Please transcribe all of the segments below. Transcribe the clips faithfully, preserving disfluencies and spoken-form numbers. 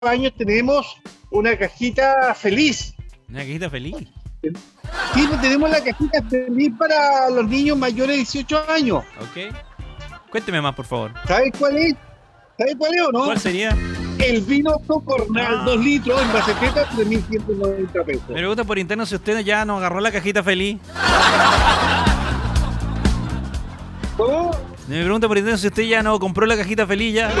años tenemos una cajita feliz. ¿Una cajita feliz? Sí, tenemos la cajita feliz para los niños mayores de dieciocho años. Ok. Cuénteme más, por favor. ¿Sabes cuál es? ¿Sabes cuál es o no? ¿Cuál sería? El vino Tocornal, Ah. dos litros en baceteta, tres mil ciento noventa pesos. Me pregunta por interno si usted ya nos agarró la cajita feliz. ¿Cómo? Me pregunta por interno si usted ya no compró la cajita feliz ya.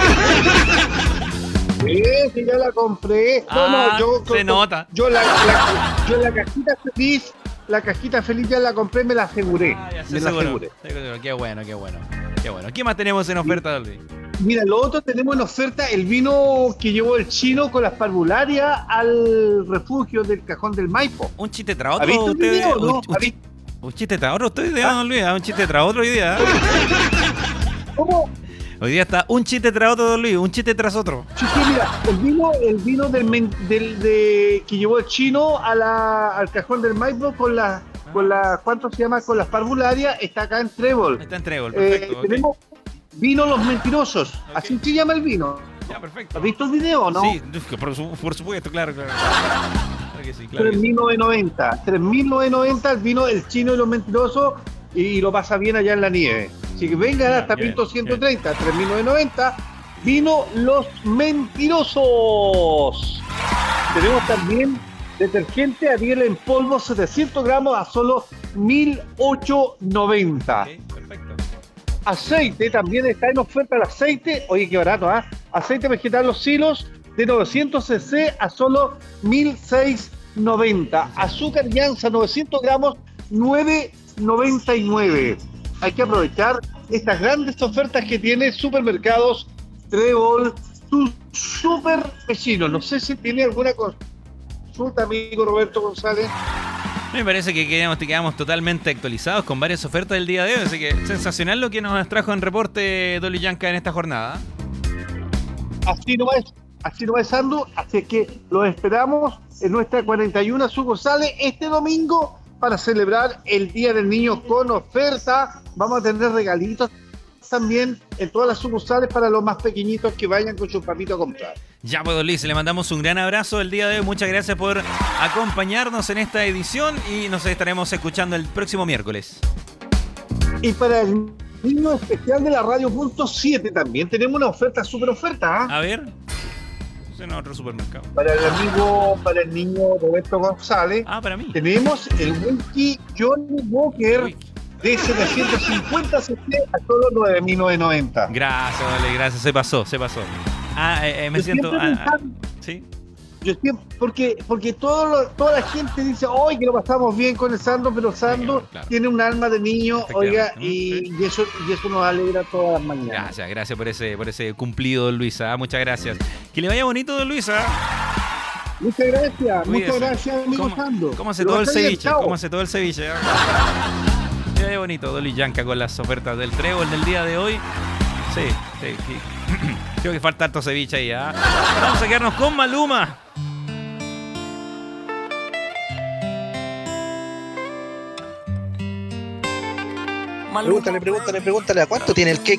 Sí, sí, ya la compré. No, Ah, no, yo... se nota. Yo la, la- yo la cajita feliz, la cajita feliz ya la compré, me la aseguré. Ah, ya se me la aseguró. aseguré. Se aseguró. Qué bueno, qué bueno. Qué bueno. ¿Qué más tenemos en oferta, Dolby? Mira, lo otro tenemos en oferta el vino que llevó el chino con las parvularias al refugio del Cajón del Maipo. ¿Un chiste tras otro? ¿Ha visto el usted- video, un, no? un ¿Ha chi- un chiste tras otro. Estoy de don Luis. ¿ah? Un chiste tras otro hoy día. ¿ah? ¿Cómo? Hoy día está un chiste tras otro, Don Luis. Un chiste tras otro. Sí, sí, mira, el vino, el vino del, men- del de, que llevó el chino a la, al Cajón del Maipo con las, con las, ¿cuánto se llama? Con las parvularias, está acá en Trébol. Está en Trébol. Eh, Perfecto. ok. tenemos vino Los Mentirosos, así se llama el vino. Ya, perfecto. ¿Has visto el video o no? Sí, por, su- por supuesto, claro, claro. Claro que sí, claro que tres sí. mil novecientos noventa. tres mil novecientos noventa el vino El Chino y Los Mentirosos y, y lo pasa bien allá en la nieve. Así que vengan Ya, hasta bien, Pinto ciento treinta, tres mil novecientos noventa, vino Los Mentirosos. Tenemos también detergente Ariel en polvo setecientos gramos a solo mil ochocientos noventa. Ok, perfecto. Aceite también está en oferta el aceite. Oye, qué barato, ¿ah? Aceite vegetal Los Silos de novecientos centilitros a solo mil seiscientos noventa. Azúcar Llanza novecientos gramos, nueve noventa y nueve. Hay que aprovechar estas grandes ofertas que tiene Supermercados Trébol, tu super vecino. No sé si tiene alguna consulta, amigo Roberto González. Me parece que quedamos, que quedamos totalmente actualizados con varias ofertas del día de hoy, así que sensacional lo que nos trajo en reporte Dolly Yanka en esta jornada. Así no es, así no es, Sandu. Así que los esperamos en nuestra cuarenta y una sucursales este domingo para celebrar el Día del Niño con oferta. Vamos a tener regalitos también en todas las sucursales para los más pequeñitos que vayan con su papito a comprar. Ya pues, Don Luis, le mandamos un gran abrazo el día de hoy. Muchas gracias por acompañarnos en esta edición y nos estaremos escuchando el próximo miércoles. Y para el niño especial de la radio punto siete también tenemos una oferta, super oferta. ¿ah? A ver, ese no es otro supermercado. Para el amigo, para el niño Roberto González, Ah, para mí. tenemos el whisky Johnny Walker Uy. de setecientos cincuenta centilitros a solo nueve mil novecientos noventa. Gracias, Dolly, gracias. Se pasó, se pasó. Ah, eh, eh, me Yo siento... siempre ah, ah, pensaba- ¿sí? Yo siempre, porque, porque todo lo- toda la gente dice, hoy que lo pasamos bien con el Sandro, pero Sandro claro, claro. tiene un alma de niño, oiga, Efectivamente. y, Mm, y eso, y eso nos alegra todas las mañanas. Gracias, gracias por ese, por ese cumplido, Don Luisa. Muchas gracias. Que le vaya bonito, Don Luisa. Muchas gracias, Cuídese. muchas gracias, amigo ¿Cómo, Sandro. ¿Cómo hace Que lo todo el pase bien, ceviche? chao. ¿Cómo hace todo el ceviche? ¿eh? Que vaya bonito, Dolly Yanka con las ofertas del Trébol del día de hoy. Sí, sí, sí. Creo que falta harto ceviche ahí, ¿ah? Vamos a quedarnos con Maluma. Pregúntale, pregúntale, pregúntale, ¿a cuánto tiene el cake?